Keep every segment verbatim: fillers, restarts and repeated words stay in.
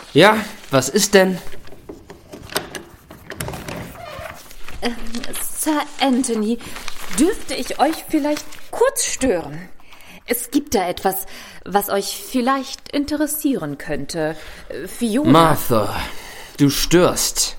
Ja, was ist denn? Äh, Sir Anthony, dürfte ich euch vielleicht kurz stören? Es gibt da etwas, was euch vielleicht interessieren könnte. Fiona. Martha, du störst.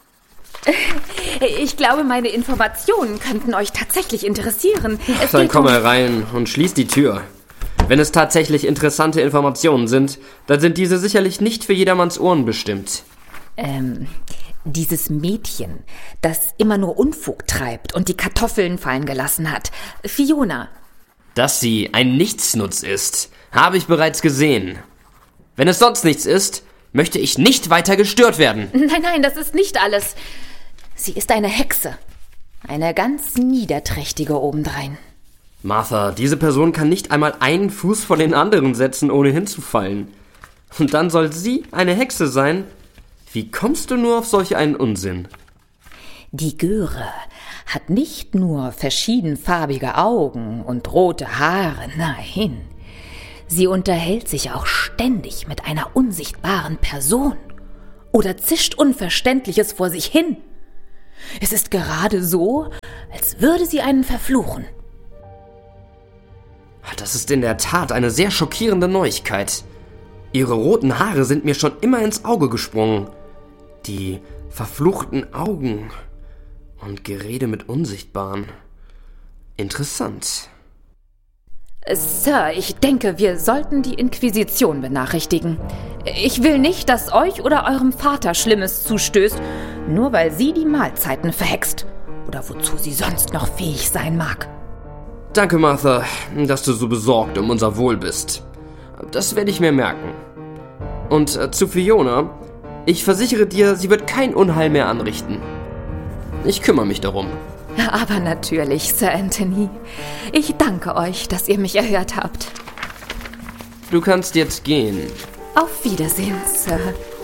Ich glaube, meine Informationen könnten euch tatsächlich interessieren. Es Dann geht komm um- mal rein und schließ die Tür. Wenn es tatsächlich interessante Informationen sind, dann sind diese sicherlich nicht für jedermanns Ohren bestimmt. Ähm, dieses Mädchen, das immer nur Unfug treibt und die Kartoffeln fallen gelassen hat. Fiona. Dass sie ein Nichtsnutz ist, habe ich bereits gesehen. Wenn es sonst nichts ist, möchte ich nicht weiter gestört werden. Nein, nein, das ist nicht alles. Sie ist eine Hexe. Eine ganz niederträchtige obendrein. Martha, diese Person kann nicht einmal einen Fuß vor den anderen setzen, ohne hinzufallen. Und dann soll sie eine Hexe sein? Wie kommst du nur auf solch einen Unsinn? Die Göre hat nicht nur verschiedenfarbige Augen und rote Haare, nein. Sie unterhält sich auch ständig mit einer unsichtbaren Person oder zischt Unverständliches vor sich hin. Es ist gerade so, als würde sie einen verfluchen. Das ist in der Tat eine sehr schockierende Neuigkeit. Ihre roten Haare sind mir schon immer ins Auge gesprungen. Die verfluchten Augen und Gerede mit Unsichtbaren. Interessant. Sir, ich denke, wir sollten die Inquisition benachrichtigen. Ich will nicht, dass euch oder eurem Vater Schlimmes zustößt, nur weil sie die Mahlzeiten verhext oder wozu sie sonst noch fähig sein mag. Danke, Martha, dass du so besorgt um unser Wohl bist. Das werde ich mir merken. Und äh, zu Fiona, ich versichere dir, sie wird kein Unheil mehr anrichten. Ich kümmere mich darum. Aber natürlich, Sir Anthony. Ich danke euch, dass ihr mich erhört habt. Du kannst jetzt gehen. Auf Wiedersehen, Sir.